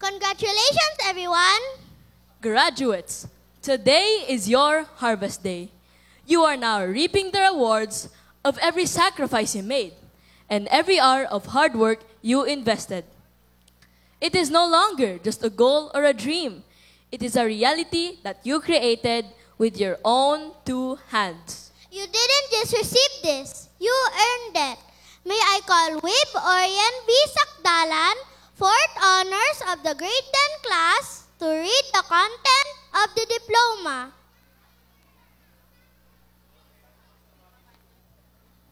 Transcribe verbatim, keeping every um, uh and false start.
Congratulations, everyone! Graduates, today is your harvest day. You are now reaping the rewards of every sacrifice you made and every hour of hard work you invested. It is no longer just a goal or a dream. It is a reality that you created with your own two hands. You didn't just receive this, you earned it. May I call Wib Orion B. Sakdalan, fourth honors of the grade ten class, to read the content of the diploma.